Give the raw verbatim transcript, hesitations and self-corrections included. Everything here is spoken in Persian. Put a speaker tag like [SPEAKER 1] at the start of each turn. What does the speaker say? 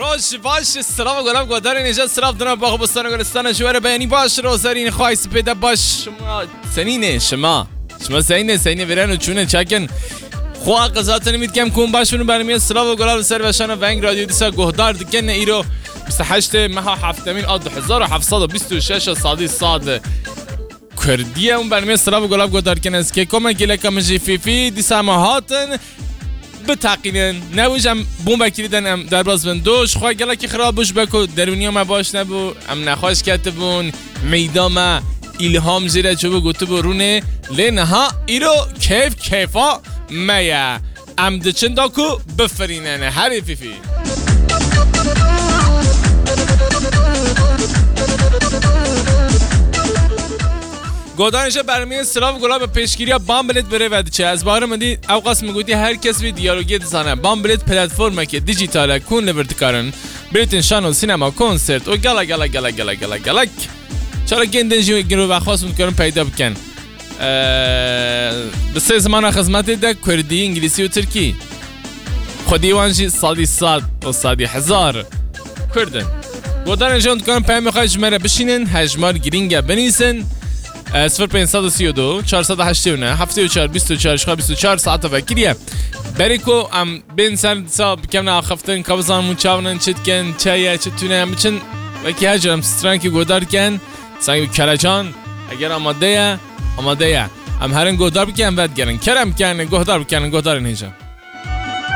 [SPEAKER 1] باش باش سلام گلم گودار نجات سلام دنا باغ بستان گلستان جوار بیانی باش روزارین خواهیس پیدا باش شما سنینه شما شما سینه سینه برن و چونه چکن خواه قضاتن مید کم کن باشونو برمیاد سلام گلال سر وشان ونگ رادیو دیسا گهدار دکن ایرو بیست و هشت ماه هفتمین آد هزار و هفتصد و بیست و شش سادی ساد کردیه اون برمیاد سلام گلاب گودار کنست که کمه گله کمجی فیفی دیسا ماهاتن بتاقینن نویجم بوم بکریدن ام در باز بندوش خواه گله که خرابوش بکو درونی ما باش نبو ام نخواش کتبون میدام الهام زیره چوبو گوتو برونه لنها ایرو کیف کیفا میا ام دچنداکو بفرینن هری فیفی گودانش برمی سلام گلاب پیشگیری بام بلد بره ود چه از بار مدی او قسم گویی هر کس وی دیالوگی دزانه بام بلد پلتفرم که دیجیتال کون لورد کارن بریتن شانل سینما کنسرت و گلا گلا گلا گلا گلا گلا چرا گندن جو گرو و خاص میکنن پیدا بکن به سه زمان خدمت ده کردی انگلیسی و ترکی خودی وانجی صادی صاد و صادی هزار کردن گودانش اون کارن پیام خواهش مره بشینن هجمار گرینگه بنیسن صفر پنجصد و سی و دو چهارصد و هشتاد و نه هفتاد و چهار بیست و چهار بیست و چهار ساعت وکریه بریکو ام بین سر ساب کم ناخفتن کابزان مچاونن چت کن چایه چتونه ام بچن وکی هجرم سترانکی گودار کن سانگی کلجان اگر آماده یا آماده یا ام هرن گودار بکن ود گرن کرم کن گودار بکن گودار نیجا